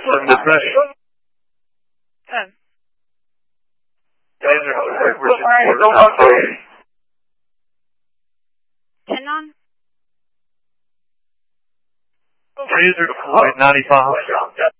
Affirmative ready. Good. Taser deployed. 10 on. Taser deployed 95.